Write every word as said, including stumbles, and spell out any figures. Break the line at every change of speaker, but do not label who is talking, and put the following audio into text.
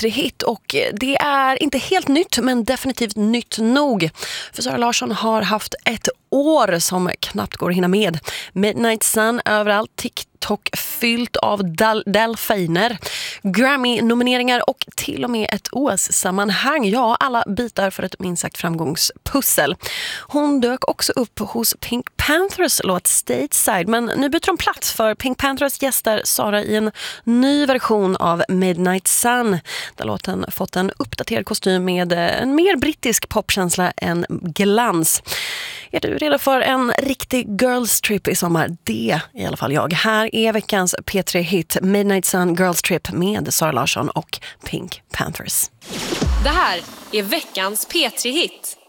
tre Hit och det är inte helt nytt men definitivt nytt nog. För Zara Larsson har haft ett år som knappt går att hinna med. Midnight Sun överallt, TikTok fyllt av dal- delfiner, Grammy-nomineringar och till och med ett O S-sammanhang. Ja, alla bitar för ett minst sagt framgångspussel. Hon dök också upp hos Pink Panthers låt Stateside, men nu byter de plats för Pink Panthers gäster Zara i en ny version av Midnight Sun. Där låten fått en uppdaterad kostym med en mer brittisk popkänsla än glans. Är du redo för en riktig girls trip i sommar? Det är i alla fall jag. Här är veckans P tre Hit Midnight Sun Girls Trip med Zara Larsson och Pink Panthers.
Det här är veckans P tre Hit.